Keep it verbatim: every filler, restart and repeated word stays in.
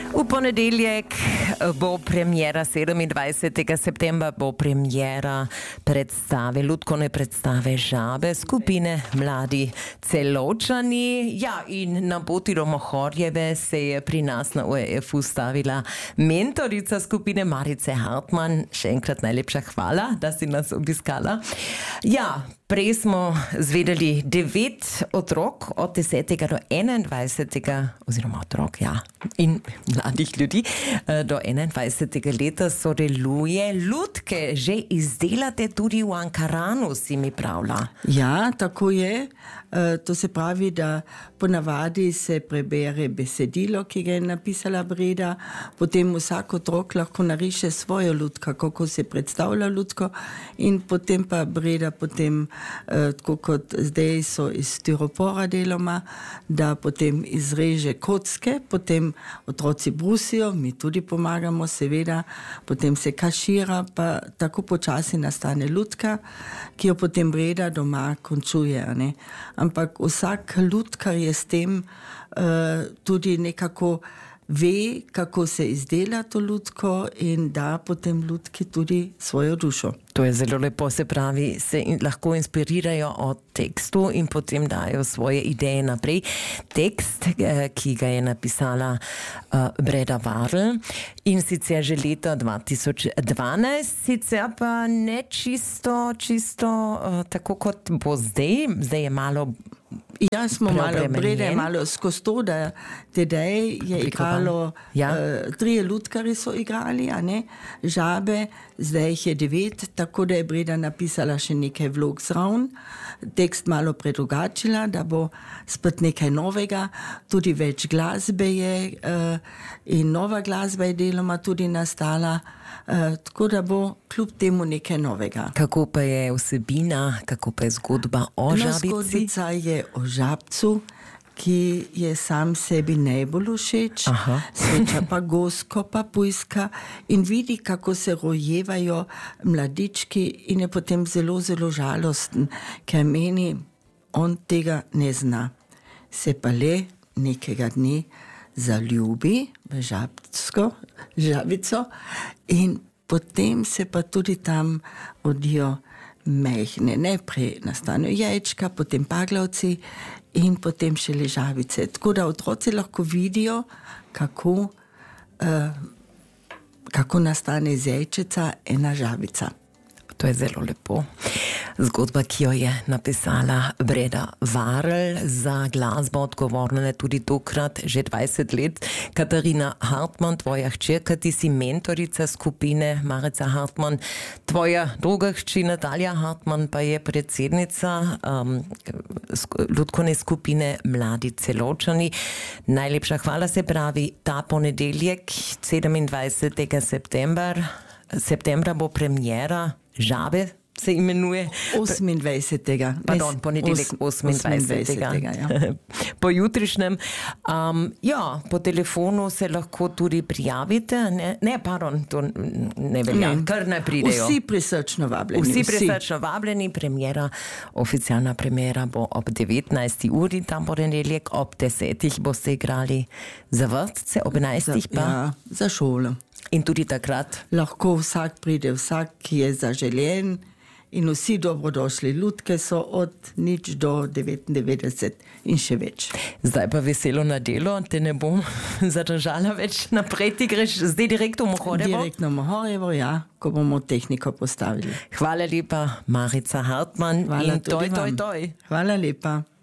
V ponedeljek bo premiera sedemindvajsetega septembra, bo premiera predstave, lutkovne predstave Žabe skupine Mladi Celovčani. Ja, in na poti do Mohorjeve se je pri nas na O R F ustavila mentorica skupine Marice Hartmann. Še enkrat najlepša hvala, da si nas obiskala. Ja, prej smo zvedeli devet otrok od desetega do enaindvajsetega, oziroma otrok, ja, in mladih ljudi do enaindvajsetega leta sodeluje. Lutke že izdelate tudi v Ankaranu, si mi pravila. Ja, tako je. To se pravi, da ponavadi se prebere besedilo, ki ga je napisala Breda, potem vsak otrok lahko nariše svojo lutko, kako se predstavlja lutko, in potem pa Breda potem, tako kot zdaj so iz styropora deloma, da potem izreže kocke, potem otroci brusijo, mi tudi pomagamo seveda, potem se kašira, pa tako počasi nastane lutka, ki jo potem Breda doma končuje, ne? Ampak vsak lutkar je s tem uh, tudi nekako ve, kako se izdela to lutko in da potem lutki tudi svojo dušo. To je zelo lepo, se pravi, se in, lahko inspirirajo od tekstu in potem dajo svoje ideje naprej. Tekst, eh, ki ga je napisala uh, Breda Varl, in sicer že leta dva tisoč dvanajst, sicer pa ne čisto, čisto uh, tako kot bo zdaj, zdaj je malo Ja, smo malo, Breda je malo skozi to, da tedaj je igralo, ja. uh, trije lutkari so igrali, a ne, Žabe, zdaj jih je devet, tako da je Breda napisala še nekaj vlog zraven, tekst malo predrugačila, da bo spet nekaj novega, tudi več glasbe je uh, in nova glasba je deloma tudi nastala, uh, tako da bo kljub temu nekaj novega. Kako pa je vsebina, kako pa je zgodba o Žabici? Zgodbica je o Žabcu, ki je sam sebi najbolj všeč, sreča pa gosko, pa pujska in vidi, kako se rojevajo mladički in je potem zelo, zelo žalosten, ker meni, on tega ne zna. Se pa le nekega dne zaljubi v Žabco, Žabico in potem se pa tudi tam rodijo mehne, najprej nastanejo jajčka, potem paglavci in potem šele žabice. Tako da otroci lahko vidijo, kako, uh, kako nastane iz jajčeca ena žabica. To je zelo lepo. Zgodba, ki jo je napisala Breda Varl, za glasbo odgovorna je tudi tokrat že dvajset let. Katarina Hartmann, tvoja hčerka, ti si mentorica skupine Marica Hartmann, tvoja druga hči Natalija Hartmann pa je predsednica um, lutkovne skupine Mladi Celovčani. Najlepša hvala, se pravi, ta ponedeljek sedemindvajsetega septembra, septembra bo premiera Žabe, se imenuje. osemindvajsetega Pardon, ponedeljek osemindvajsetega Ja. Po jutrišnjem. Um, ja, po telefonu se lahko tudi prijavite. Ne, ne pardon, to ne velja, ne. Kar ne pridejo. Vsi prisrčno vabljeni. Vsi prisrčno vabljeni. Premiera, oficialna premiera bo ob devetnajsti uri, tam ponedeljek, ob desetih boste igrali za vrtce, ob enajstih pa. Ja, za šolo. In tudi takrat? Lahko vsak pride, vsak, ki je zaželjen, in vsi dobrodošli. Lutke so od nič do devetindevetdeset in še več. Zdaj pa veselo na delo, te ne bom zadržala več naprej. Ti greš zdaj direkt v Mohorjevo? Direkt na Mohorjevo, ja, ko bomo tehniko postavili. Hvala lepa, Marica Hartmann. Hvala in toj, toj, toj. Hvala lepa.